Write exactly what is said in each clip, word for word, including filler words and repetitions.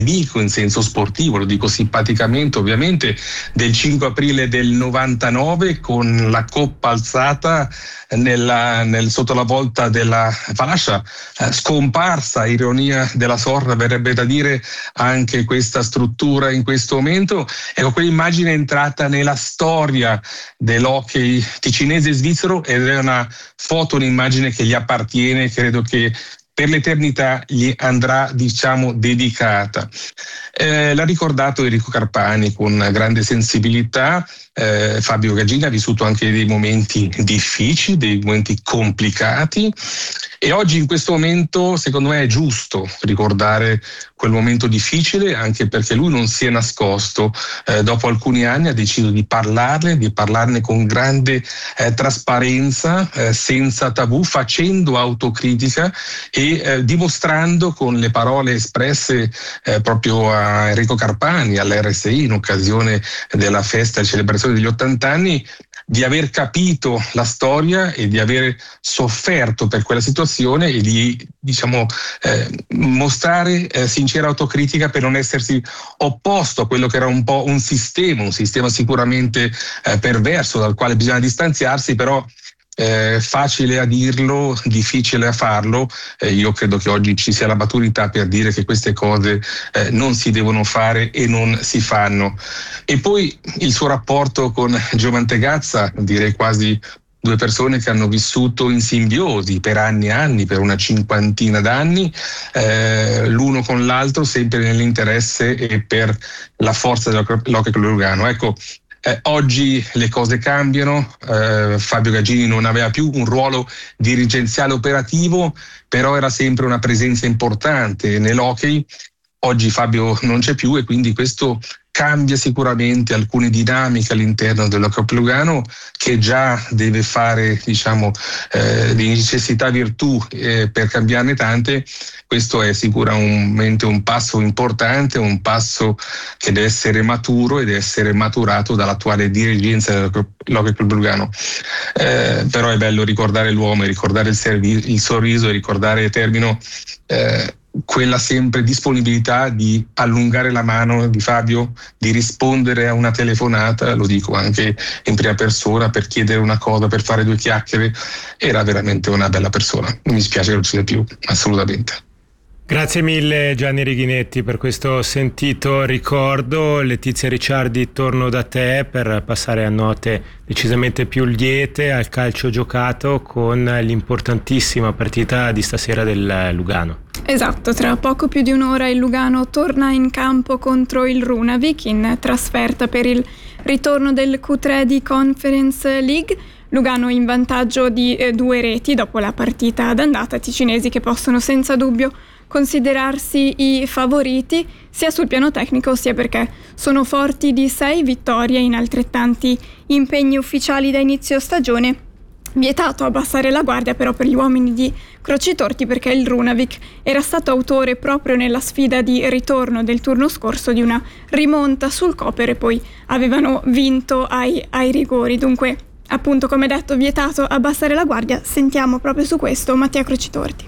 dico in senso sportivo, lo dico simpaticamente ovviamente, del cinque aprile del novantanove con la coppa alzata nella, nel, sotto la volta della fascia, eh, scomparsa, ironia della sorte verrebbe da dire, anche questa struttura in questo momento. Ecco, quell'immagine è entrata nella storia dell'hockey ticinese e svizzero ed è una foto, un'immagine che gli appartiene, credo che per l'eternità gli andrà, diciamo, dedicata. Eh, l'ha ricordato Enrico Carpani con grande sensibilità. Eh, Fabio Gagini ha vissuto anche dei momenti difficili, dei momenti complicati, e oggi in questo momento secondo me è giusto ricordare quel momento difficile, anche perché lui non si è nascosto. Eh, dopo alcuni anni ha deciso di parlarne, di parlarne con grande eh, trasparenza, eh, senza tabù, facendo autocritica e eh, dimostrando con le parole espresse eh, proprio a Enrico Carpani, all'R S I, in occasione della festa e celebrazione degli ottanta anni, di aver capito la storia e di aver sofferto per quella situazione e di, diciamo, eh, mostrare eh, sincera autocritica per non essersi opposto a quello che era un po' un sistema, un sistema sicuramente eh, perverso dal quale bisogna distanziarsi, però Eh, facile a dirlo, difficile a farlo. Eh, io credo che oggi ci sia la maturità per dire che queste cose eh, non si devono fare e non si fanno. E poi il suo rapporto con Gio Mantegazza, direi quasi due persone che hanno vissuto in simbiosi per anni e anni, per una cinquantina d'anni, eh, l'uno con l'altro, sempre nell'interesse e per la forza dell'Hockey Club Lugano. Ecco, Eh, oggi le cose cambiano, eh, Fabio Gagini non aveva più un ruolo dirigenziale operativo, però era sempre una presenza importante nell'hockey. Oggi Fabio non c'è più e quindi questo cambia sicuramente alcune dinamiche all'interno dell'Hockey Club Lugano, che già deve fare, diciamo, eh, di necessità virtù eh, per cambiarne tante. Questo è sicuramente un passo importante, un passo che deve essere maturo ed essere maturato dall'attuale dirigenza dell'Hockey Club Lugano. Eh, però è bello ricordare l'uomo, ricordare il, servi- il sorriso e ricordare, termino, eh, quella sempre disponibilità di allungare la mano di Fabio, di rispondere a una telefonata, lo dico anche in prima persona, per chiedere una cosa, per fare due chiacchiere. Era veramente una bella persona. Mi spiace che non ci sia più, assolutamente. Grazie mille Gianni Righinetti per questo sentito ricordo. Letizia Ricciardi, torno da te per passare a note decisamente più liete, al calcio giocato, con l'importantissima partita di stasera del Lugano. Esatto, tra poco più di un'ora il Lugano torna in campo contro il Runavik in trasferta per il ritorno del Q tre di Conference League. Lugano in vantaggio di eh, due reti dopo la partita d'andata, ticinesi che possono senza dubbio considerarsi i favoriti sia sul piano tecnico sia perché sono forti di sei vittorie in altrettanti impegni ufficiali da inizio stagione. Vietato abbassare la guardia però per gli uomini di Crocitorti, perché il Runavik era stato autore proprio nella sfida di ritorno del turno scorso di una rimonta sul Koper e poi avevano vinto ai, ai rigori. Dunque, appunto, come detto, vietato abbassare la guardia. Sentiamo proprio su questo Mattia Crocitorti.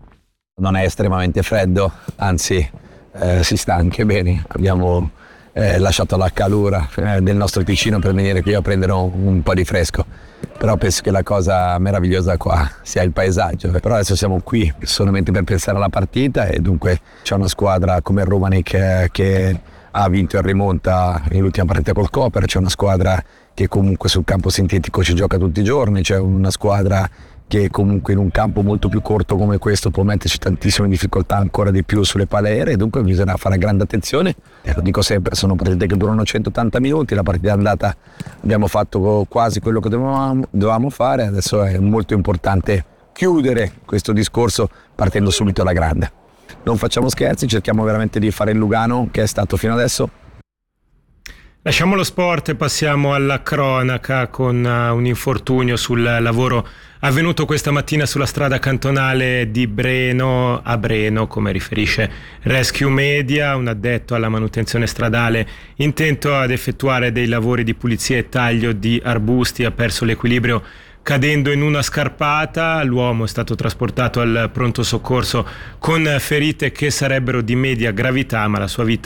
Non è estremamente freddo, anzi eh, si sta anche bene. Abbiamo eh, lasciato la calura eh, del nostro Ticino per venire qui a prendere un, un po' di fresco. Però penso che la cosa meravigliosa qua sia il paesaggio. Però adesso siamo qui solamente per pensare alla partita e dunque c'è una squadra come il Rumanic eh, che ha vinto in rimonta nell'ultima partita col Koper, c'è una squadra che comunque sul campo sintetico ci gioca tutti i giorni, c'è una squadra che comunque in un campo molto più corto come questo può metterci tantissime difficoltà ancora di più sulle palle aeree, dunque bisogna fare grande attenzione. E lo dico sempre, sono partite che durano centottanta minuti, la partita andata abbiamo fatto quasi quello che dovevamo, dovevamo fare, adesso è molto importante chiudere questo discorso partendo subito alla grande. Non facciamo scherzi, cerchiamo veramente di fare il Lugano che è stato fino adesso. Lasciamo lo sport e passiamo alla cronaca con un infortunio sul lavoro avvenuto questa mattina sulla strada cantonale di Breno a Breno, come riferisce Rescue Media. Un addetto alla manutenzione stradale intento ad effettuare dei lavori di pulizia e taglio di arbusti ha perso l'equilibrio cadendo in una scarpata. L'uomo è stato trasportato al pronto soccorso con ferite che sarebbero di media gravità, ma la sua vita